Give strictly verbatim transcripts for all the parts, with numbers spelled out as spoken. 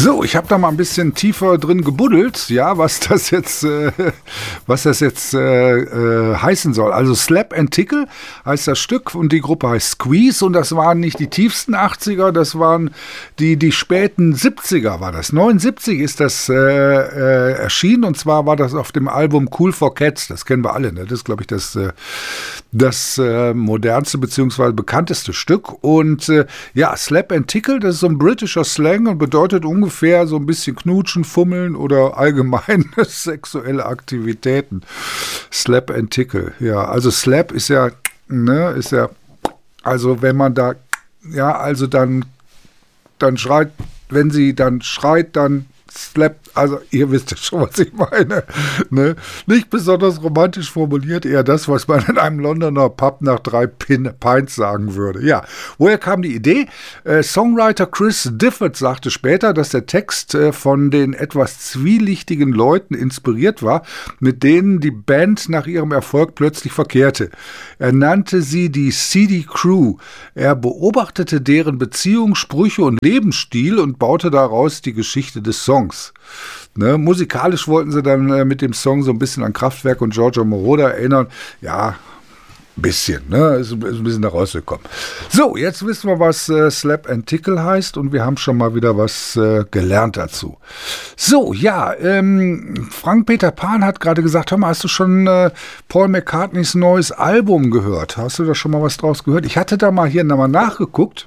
So, ich habe da mal ein bisschen tiefer drin gebuddelt, ja, was das jetzt, äh, was das jetzt äh, äh, heißen soll. Also Slap and Tickle heißt das Stück und die Gruppe heißt Squeeze und das waren nicht die tiefsten achtziger, das waren die, die späten siebziger war das. neunundsiebzig ist das äh, äh, erschienen und zwar war das auf dem Album Cool for Cats, das kennen wir alle, ne? Das ist, glaube ich, das, äh, das äh, modernste bzw. bekannteste Stück und äh, ja, Slap and Tickle, das ist so ein britischer Slang und bedeutet ungefähr so ein bisschen knutschen, fummeln oder allgemeine sexuelle Aktivitäten. Slap and Tickle, ja, also Slap ist ja, ne, ist ja, also wenn man da, ja, also dann, dann schreit, wenn sie dann schreit, dann slappt, also ihr wisst ja schon, was ich meine. Ne? Nicht besonders romantisch formuliert, eher das, was man in einem Londoner Pub nach drei Pin- Pints sagen würde. Ja, woher kam die Idee? Äh, Songwriter Chris Difford sagte später, dass der Text äh, von den etwas zwielichtigen Leuten inspiriert war, mit denen die Band nach ihrem Erfolg plötzlich verkehrte. Er nannte sie die Seedy Crew. Er beobachtete deren Beziehung, Sprüche und Lebensstil und baute daraus die Geschichte des Songs. Ne, musikalisch wollten sie dann äh, mit dem Song so ein bisschen an Kraftwerk und Giorgio Moroder erinnern. Ja, ein bisschen, ne, ist, ist ein bisschen da rausgekommen. So, jetzt wissen wir, was äh, Slap and Tickle heißt und wir haben schon mal wieder was äh, gelernt dazu. So, ja, ähm, Frank-Peter Pan hat gerade gesagt, hör mal, hast du schon äh, Paul McCartneys neues Album gehört? Hast du da schon mal was draus gehört? Ich hatte da mal hier nochmal nachgeguckt.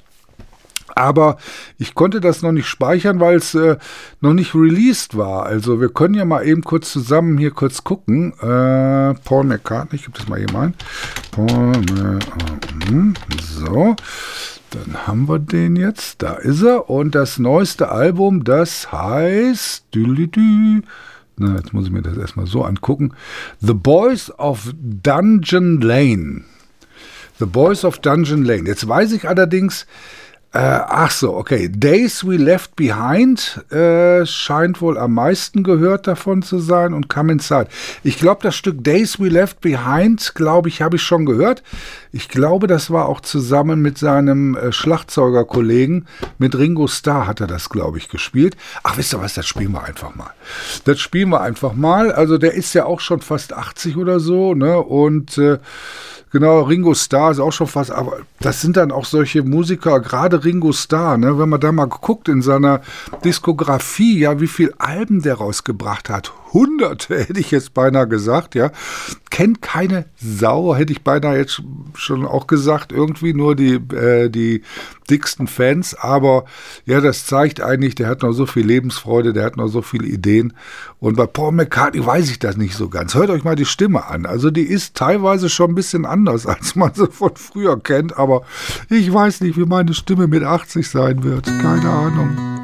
Aber ich konnte das noch nicht speichern, weil es äh, noch nicht released war. Also wir können ja mal eben kurz zusammen hier kurz gucken. Äh, Paul McCartney, ich gebe das mal hier mal ein. Paul McCartney. So, dann haben wir den jetzt. Da ist er. Und das neueste Album, das heißt... Dü-dü-dü. Na, jetzt muss ich mir das erstmal so angucken. The Boys of Dungeon Lane. The Boys of Dungeon Lane. Jetzt weiß ich allerdings... Äh, ach so, okay. Days We Left Behind äh, scheint wohl am meisten gehört davon zu sein und Come Inside. Ich glaube, das Stück Days We Left Behind, glaube ich, habe ich schon gehört. Ich glaube, das war auch zusammen mit seinem äh, Schlagzeugerkollegen, mit Ringo Starr hat er das, glaube ich, gespielt. Ach, wisst ihr was, das spielen wir einfach mal. Das spielen wir einfach mal. Also der ist ja auch schon fast achtzig oder so, ne, und äh, genau, Ringo Starr ist auch schon fast, aber das sind dann auch solche Musiker, gerade Ringo Starr, ne, wenn man da mal guckt in seiner Diskografie, ja, wie viele Alben der rausgebracht hat, Hunderte, hätte ich jetzt beinahe gesagt, ja, kennt keine Sau, hätte ich beinahe jetzt schon auch gesagt, irgendwie nur die, äh, die dicksten Fans, aber ja, das zeigt eigentlich, der hat noch so viel Lebensfreude, der hat noch so viele Ideen und bei Paul McCartney weiß ich das nicht so ganz. Hört euch mal die Stimme an, also die ist teilweise schon ein bisschen anders, als man sie von früher kennt, aber ich weiß nicht, wie meine Stimme mit achtzig sein wird, keine Ahnung.